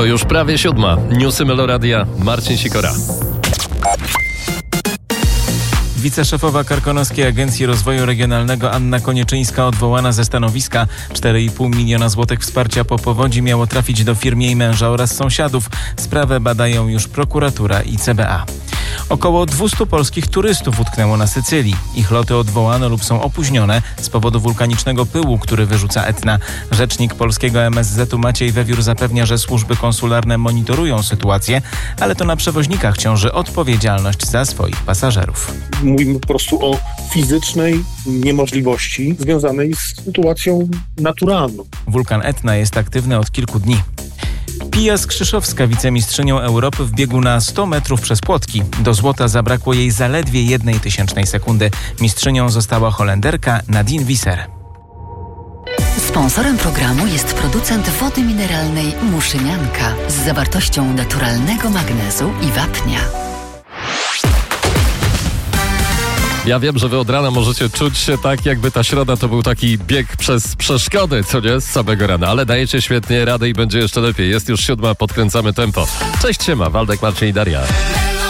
Już prawie 7. Newsy Meloradia. Marcin Sikora. Wiceszefowa Karkonoskiej Agencji Rozwoju Regionalnego Anna Konieczyńska odwołana ze stanowiska. 4,5 miliona złotych wsparcia po powodzi miało trafić do firmy jej męża oraz sąsiadów. Sprawę badają już prokuratura i CBA. Około 200 polskich turystów utknęło na Sycylii. Ich loty odwołane lub są opóźnione z powodu wulkanicznego pyłu, który wyrzuca Etna. Rzecznik polskiego MSZ-u Maciej Wewiór zapewnia, że służby konsularne monitorują sytuację, ale to na przewoźnikach ciąży odpowiedzialność za swoich pasażerów. Mówimy po prostu o fizycznej niemożliwości związanej z sytuacją naturalną. Wulkan Etna jest aktywny od kilku dni. Pia Skrzyszowska, wicemistrzynią Europy w biegu na 100 metrów przez płotki. Do złota zabrakło jej zaledwie 1/1000 sekundy. Mistrzynią została Holenderka Nadine Visser. Sponsorem programu jest producent wody mineralnej Muszynianka z zawartością naturalnego magnezu i wapnia. Ja wiem, że wy od rana możecie czuć się tak, jakby ta środa to był taki bieg przez przeszkody, co nie? Z samego rana, ale dajecie świetnie radę i będzie jeszcze lepiej. Jest już 7, podkręcamy tempo. Cześć, siema, Waldek, Marcin i Daria.